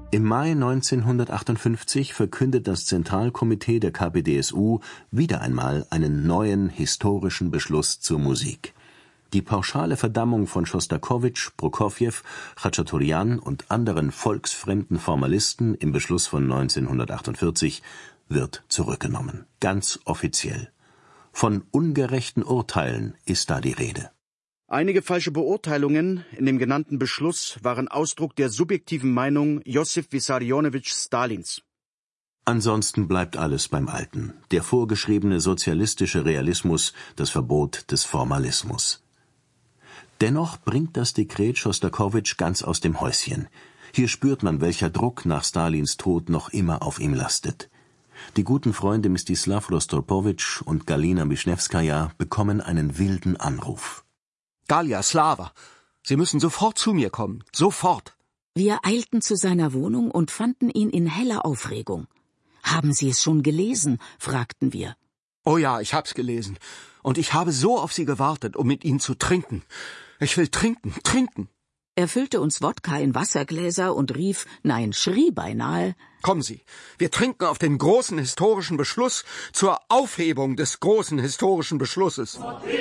Im Mai 1958 verkündet das Zentralkomitee der KPdSU wieder einmal einen neuen historischen Beschluss zur Musik. Die pauschale Verdammung von Schostakowitsch, Prokofjew, Chachaturian und anderen volksfremden Formalisten im Beschluss von 1948 wird zurückgenommen, ganz offiziell. Von ungerechten Urteilen ist da die Rede. Einige falsche Beurteilungen in dem genannten Beschluss waren Ausdruck der subjektiven Meinung Josif Wissarionowitsch Stalins. Ansonsten bleibt alles beim Alten. Der vorgeschriebene sozialistische Realismus, das Verbot des Formalismus. Dennoch bringt das Dekret Schostakowitsch ganz aus dem Häuschen. Hier spürt man, welcher Druck nach Stalins Tod noch immer auf ihm lastet. Die guten Freunde Mstislav Rostropowitsch und Galina Wischnewskaja bekommen einen wilden Anruf. Galia, Slava, Sie müssen sofort zu mir kommen. Sofort. Wir eilten zu seiner Wohnung und fanden ihn in heller Aufregung. »Haben Sie es schon gelesen?« fragten wir. Oh ja, ich hab's gelesen. Und ich habe so auf Sie gewartet, um mit Ihnen zu trinken. Ich will trinken, trinken. Er füllte uns Wodka in Wassergläser und rief, nein, schrie beinahe: Kommen Sie, wir trinken auf den großen historischen Beschluss zur Aufhebung des großen historischen Beschlusses.